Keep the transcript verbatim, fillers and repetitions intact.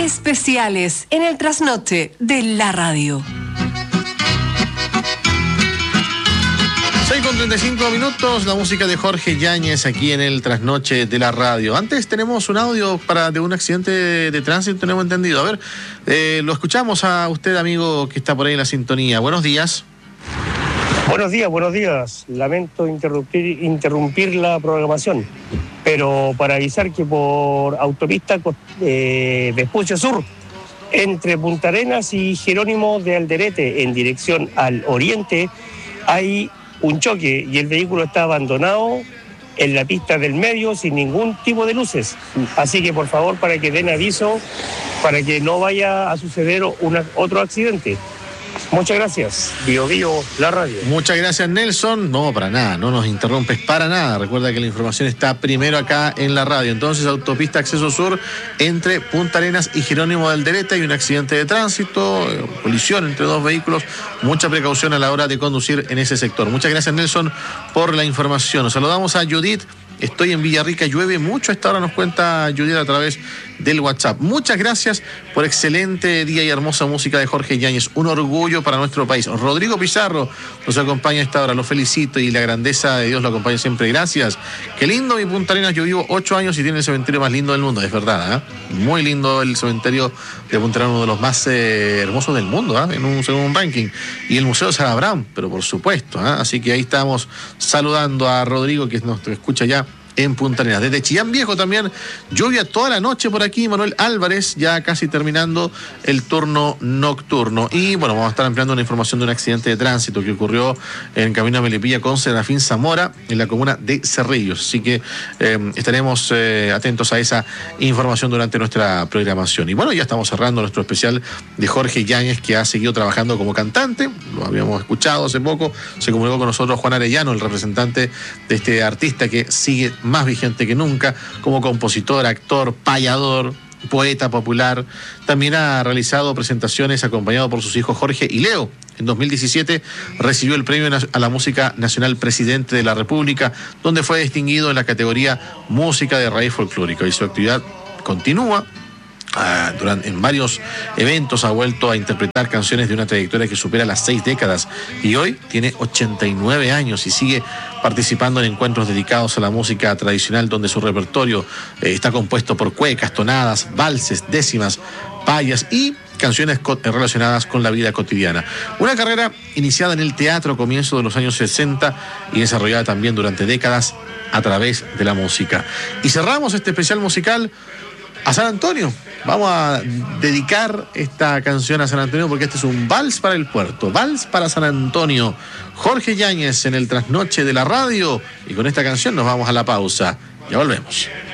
especiales en el trasnoche de la radio. seis con treinta y cinco minutos, la música de Jorge Yáñez aquí en el trasnoche de la radio. Antes tenemos un audio para de un accidente de, de tránsito, tenemos entendido. A ver, eh, lo escuchamos a usted, amigo, que está por ahí en la sintonía. Buenos días. Buenos días, buenos días. Lamento interrumpir, interrumpir la programación, pero para avisar que por autopista eh, Vespucio Sur, entre Punta Arenas y Jerónimo de Alderete, en dirección al oriente, hay un choque y el vehículo está abandonado en la pista del medio sin ningún tipo de luces. Así que por favor, para que den aviso, para que no vaya a suceder una, otro accidente. Muchas gracias. Bio Bio, la radio. Muchas gracias, Nelson. No, para nada, no nos interrumpes para nada. Recuerda que la información está primero acá en la radio. Entonces, autopista Acceso Sur entre Punta Arenas y Jerónimo del Alderete. Hay un accidente de tránsito, colisión entre dos vehículos. Mucha precaución a la hora de conducir en ese sector. Muchas gracias, Nelson, por la información. Nos saludamos a Judith. Estoy en Villarrica, llueve mucho a esta hora, nos cuenta Judith a través del WhatsApp. Muchas gracias por excelente día y hermosa música de Jorge Yáñez. Un orgullo para nuestro país. Rodrigo Pizarro nos acompaña a esta hora. Lo felicito y la grandeza de Dios lo acompaña siempre. Gracias. Qué lindo mi Punta Arenas. Yo vivo ocho años y tiene el cementerio más lindo del mundo. Es verdad, ¿eh? Muy lindo el cementerio de Punta Arenas, uno de los más eh, hermosos del mundo, ¿eh? En un, según un ranking. Y el Museo de San Abraham, pero por supuesto, ¿eh? Así que ahí estamos saludando a Rodrigo, que nos escucha ya en Punta Arenas. Desde Chillán Viejo también, lluvia toda la noche por aquí. Manuel Álvarez, ya casi terminando el turno nocturno. Y bueno, vamos a estar ampliando una información de un accidente de tránsito que ocurrió en camino a Melipilla con Serafín Zamora, en la comuna de Cerrillos. Así que eh, estaremos eh, atentos a esa información durante nuestra programación. Y bueno, ya estamos cerrando nuestro especial de Jorge Yáñez, que ha seguido trabajando como cantante. Lo habíamos escuchado hace poco. Se comunicó con nosotros Juan Arellano, el representante de este artista que sigue más vigente que nunca como compositor, actor, payador, poeta popular. También ha realizado presentaciones acompañado por sus hijos Jorge y Leo. En dos mil diecisiete recibió el premio a la música nacional Presidente de la República, donde fue distinguido en la categoría Música de Raíz Folclórica, y su actividad continúa. Uh, durante, en varios eventos ha vuelto a interpretar canciones de una trayectoria que supera las seis décadas y hoy tiene ochenta y nueve años y sigue participando en encuentros dedicados a la música tradicional, donde su repertorio eh, está compuesto por cuecas, tonadas, valses, décimas, payas y canciones co- relacionadas con la vida cotidiana. Una carrera iniciada en el teatro a comienzos de los años sesenta y desarrollada también durante décadas a través de la música. Y cerramos este especial musical a San Antonio. Vamos a dedicar esta canción a San Antonio porque este es un vals para el puerto, vals para San Antonio. Jorge Yáñez en el trasnoche de la radio, y con esta canción nos vamos a la pausa. Ya volvemos.